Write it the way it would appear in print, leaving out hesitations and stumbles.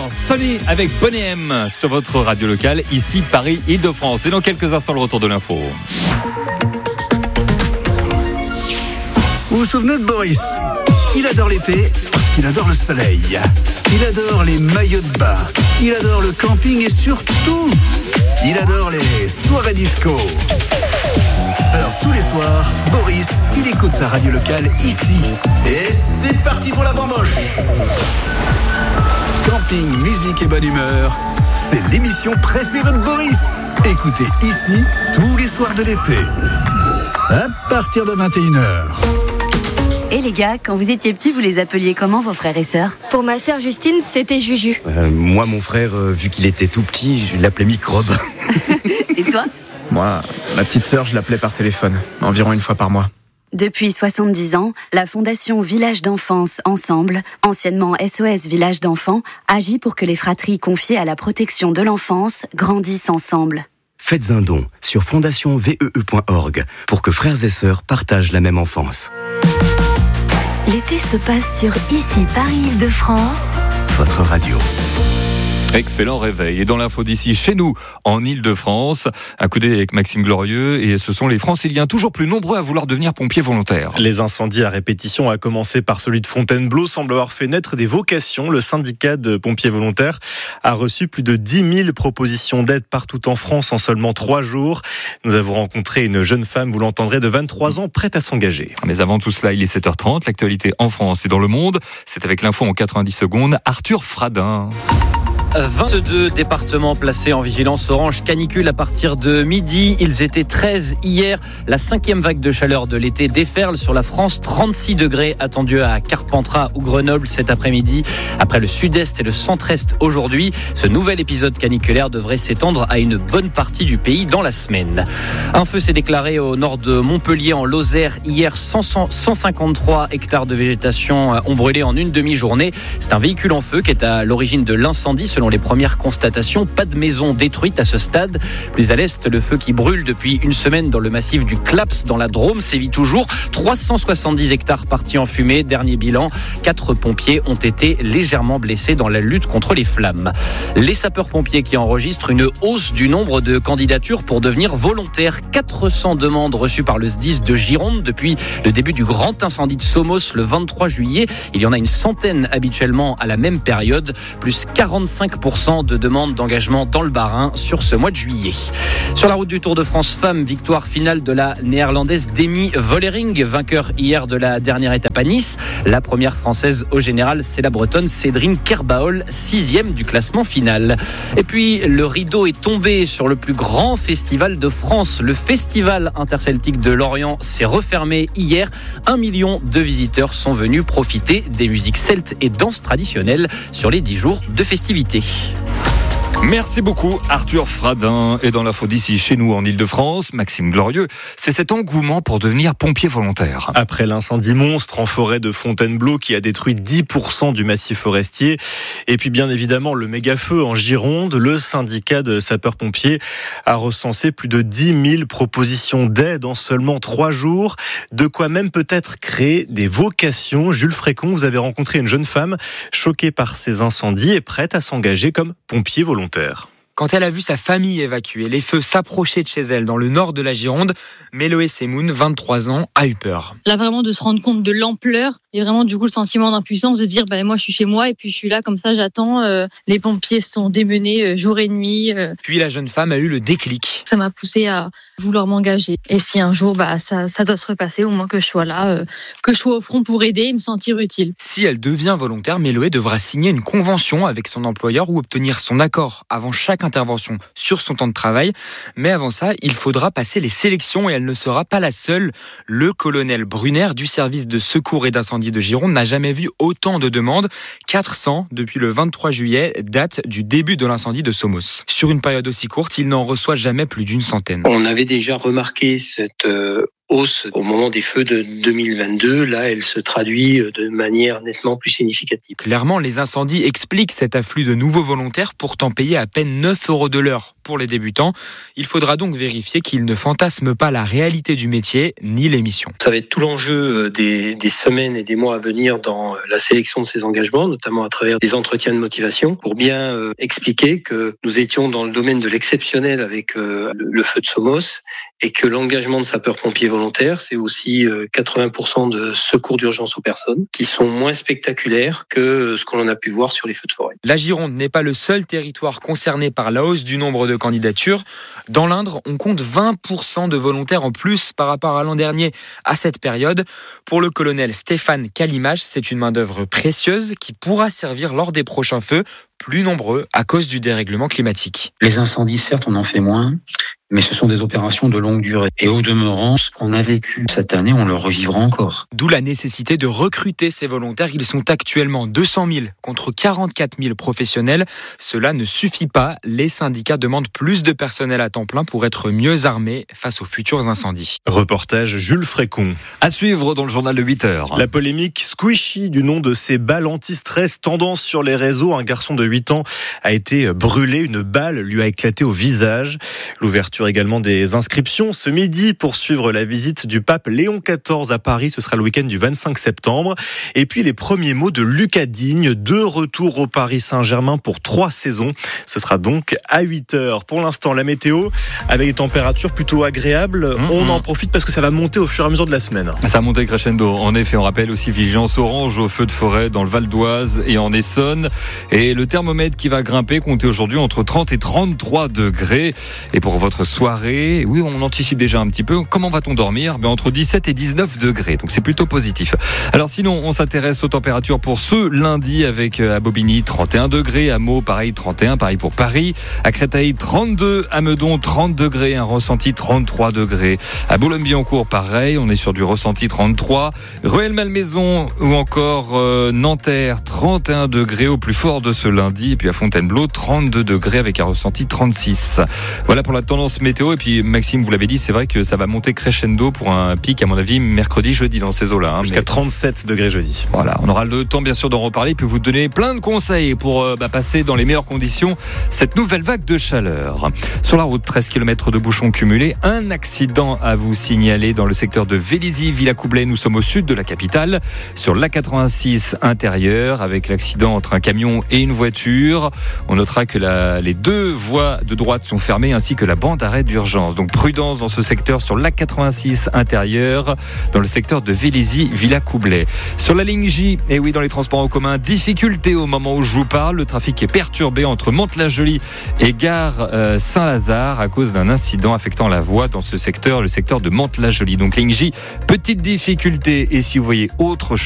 Sonny avec Bonnet M sur votre radio locale, ici Paris, Île-de-France. Et dans quelques instants, le retour de l'info. Vous vous souvenez de Boris ? Il adore l'été parce qu'il adore le soleil. Il adore les maillots de bain. Il adore le camping et surtout, il adore les soirées disco. Alors tous les soirs, Boris, il écoute sa radio locale ici. Et c'est parti pour la bamboche. Camping, musique et bonne humeur, c'est l'émission préférée de Boris. Écoutez ici tous les soirs de l'été. À partir de 21h. Et les gars, quand vous étiez petits, vous les appeliez comment vos frères et sœurs ? Pour ma sœur Justine, c'était Juju. Moi, mon frère, vu qu'il était tout petit, je l'appelais Microbe. Et toi ? Moi, ma petite sœur, je l'appelais par téléphone, environ une fois par mois. Depuis 70 ans, la Fondation Village d'Enfance Ensemble, anciennement SOS Village d'Enfants, agit pour que les fratries confiées à la protection de l'enfance grandissent ensemble. Faites un don sur fondationvee.org pour que frères et sœurs partagent la même enfance. L'été se passe sur Ici Paris Île-de-France. Votre radio. Excellent réveil. Et dans l'info d'ici, chez nous, en Île-de-France, un coup d'œil avec Maxime Glorieux. Et ce sont les Franciliens toujours plus nombreux à vouloir devenir pompiers volontaires. Les incendies à répétition, à commencer par celui de Fontainebleau, semblent avoir fait naître des vocations. Le syndicat de pompiers volontaires a reçu plus de 10 000 propositions d'aide partout en France en seulement 3 jours. Nous avons rencontré une jeune femme, vous l'entendrez, de 23 ans, prête à s'engager. Mais avant tout cela, il est 7h30. L'actualité en France et dans le monde, c'est avec l'info en 90 secondes. Arthur Fradin. 22 départements placés en vigilance orange canicule à partir de midi. Ils étaient 13 hier. La 5e vague de chaleur de l'été déferle sur la France. 36 degrés attendus à Carpentras ou Grenoble cet après-midi. Après le sud-est et le centre-est aujourd'hui, ce nouvel épisode caniculaire devrait s'étendre à une bonne partie du pays dans la semaine. Un feu s'est déclaré au nord de Montpellier en Lozère. Hier, 153 hectares de végétation ont brûlé en une demi-journée. C'est un véhicule en feu qui est à l'origine de l'incendie. Selon les premières constatations, pas de maison détruite à ce stade. Plus à l'est, le feu qui brûle depuis une semaine dans le massif du Claps, dans la Drôme, sévit toujours. 370 hectares partis en fumée. Dernier bilan, 4 pompiers ont été légèrement blessés dans la lutte contre les flammes. Les sapeurs-pompiers qui enregistrent une hausse du nombre de candidatures pour devenir volontaires. 400 demandes reçues par le SDIS de Gironde depuis le début du grand incendie de Somos le 23 juillet. Il y en a une centaine habituellement à la même période, plus 45% de demandes d'engagement dans le Bas-Rhin sur ce mois de juillet. Sur la route du Tour de France Femmes, victoire finale de la néerlandaise Demi Vollering, vainqueur hier de la dernière étape à Nice. La première française au général, c'est la bretonne Cédrine Kerbaol, 6e du classement final. Et puis, le rideau est tombé sur le plus grand festival de France. Le festival interceltique de Lorient s'est refermé hier. 1 million de visiteurs sont venus profiter des musiques celtes et danses traditionnelles sur les 10 jours de festivités. Merci beaucoup Arthur Fradin. Et dans l'info d'ici, chez nous en Île-de-France, Maxime Glorieux, c'est cet engouement pour devenir pompier volontaire. Après l'incendie monstre en forêt de Fontainebleau qui a détruit 10% du massif forestier, et puis bien évidemment le méga-feu en Gironde, le syndicat de sapeurs-pompiers a recensé plus de 10 000 propositions d'aide en seulement 3 jours. De quoi même peut-être créer des vocations. Jules Frécon, vous avez rencontré une jeune femme choquée par ces incendies et prête à s'engager comme pompier volontaire. Quand elle a vu sa famille évacuée, les feux s'approcher de chez elle dans le nord de la Gironde, Méloé Semoun, 23 ans, a eu peur. Là, vraiment, de se rendre compte de l'ampleur et vraiment, du coup, le sentiment d'impuissance de dire, moi, je suis chez moi et puis je suis là, comme ça, j'attends. Les pompiers sont démenés jour et nuit. Puis la jeune femme a eu le déclic. Ça m'a poussée à vouloir m'engager. Et si un jour, ça doit se repasser, au moins que je sois là, que je sois au front pour aider et me sentir utile. Si elle devient volontaire, Méloé devra signer une convention avec son employeur ou obtenir son accord avant chaque intervention sur son temps de travail. Mais avant ça, il faudra passer les sélections et elle ne sera pas la seule. Le colonel Brunner du service de secours et d'incendie de Gironde n'a jamais vu autant de demandes. 400 depuis le 23 juillet, date du début de l'incendie de Somos. Sur une période aussi courte, il n'en reçoit jamais plus d'une centaine. On avait déjà remarqué cette hausse au moment des feux de 2022. Là, elle se traduit de manière nettement plus significative. Clairement, les incendies expliquent cet afflux de nouveaux volontaires, pourtant payés à peine 9 € de l'heure pour les débutants. Il faudra donc vérifier qu'ils ne fantasment pas la réalité du métier ni les missions. Ça va être tout l'enjeu des semaines et des mois à venir dans la sélection de ces engagements, notamment à travers des entretiens de motivation, pour bien expliquer que nous étions dans le domaine de l'exceptionnel avec le feu de Somos, et que l'engagement de sapeurs-pompiers volontaires, c'est aussi 80% de secours d'urgence aux personnes, qui sont moins spectaculaires que ce qu'on a pu voir sur les feux de forêt. La Gironde n'est pas le seul territoire concerné par la hausse du nombre de candidatures. Dans l'Indre, on compte 20% de volontaires en plus par rapport à l'an dernier à cette période. Pour le colonel Stéphane Calimache, c'est une main-d'œuvre précieuse qui pourra servir lors des prochains feux, plus nombreux à cause du dérèglement climatique. Les incendies, certes, on en fait moins, mais ce sont des opérations de longue durée. Et au demeurant, ce qu'on a vécu cette année, on le revivra encore. D'où la nécessité de recruter ces volontaires. Ils sont actuellement 200 000 contre 44 000 professionnels. Cela ne suffit pas. Les syndicats demandent plus de personnel à temps plein pour être mieux armés face aux futurs incendies. Reportage Jules Frécon. À suivre dans le journal de 8h. La polémique Squishy du nom de ces balles anti-stress tendance sur les réseaux. Un garçon de 8 ans a été brûlé. Une balle lui a éclaté au visage. L'ouverture également des inscriptions ce midi pour suivre la visite du pape Léon XIV à Paris. Ce sera le week-end du 25 septembre. Et puis les premiers mots de Lucas Digne, de retour au Paris Saint-Germain pour 3 saisons. Ce sera donc à 8h. Pour l'instant, la météo avec des températures plutôt agréables. On en profite parce que ça va monter au fur et à mesure de la semaine. Ça va monter crescendo. En effet, on rappelle aussi vigilance orange au feu de forêt dans le Val d'Oise et en Essonne. Et le thermomètre qui va grimper, compter aujourd'hui entre 30 et 33 degrés. Et pour votre soirée, oui, on anticipe déjà un petit peu. Comment va-t-on dormir ? Entre 17 et 19 degrés. Donc c'est plutôt positif. Alors sinon, on s'intéresse aux températures pour ce lundi avec à Bobigny 31 degrés, à Meaux pareil 31, pareil pour Paris, à Créteil 32, à Meudon 30 degrés, un ressenti 33 degrés. À Boulogne-Billancourt pareil, on est sur du ressenti 33, Rueil-Malmaison ou encore Nanterre 31 degrés au plus fort de ce lundi, et puis à Fontainebleau 32 degrés avec un ressenti 36. Voilà pour la tendance météo. Et puis Maxime, vous l'avez dit, c'est vrai que ça va monter crescendo pour un pic à mon avis mercredi, jeudi dans ces eaux-là. Jusqu'à 37 degrés jeudi. Voilà, on aura le temps bien sûr d'en reparler et puis vous donner plein de conseils pour passer dans les meilleures conditions cette nouvelle vague de chaleur. Sur la route, 13 km de bouchons cumulés, un accident à vous signaler dans le secteur de Vélizy-Villacoublay. Nous sommes au sud de la capitale, sur l'A86 intérieure avec l'accident entre un camion et une voiture. On notera que les 2 voies de droite sont fermées ainsi que la bande d'arrêt d'urgence. Donc prudence dans ce secteur sur l'A86 intérieur, dans le secteur de Vélizy-Villacoublay. Sur la ligne J, et oui, dans les transports en commun, difficulté au moment où je vous parle. Le trafic est perturbé entre Mantes-la-Jolie et gare Saint-Lazare à cause d'un incident affectant la voie dans ce secteur, le secteur de Mantes-la-Jolie. Donc ligne J, petite difficulté. Et si vous voyez autre chose,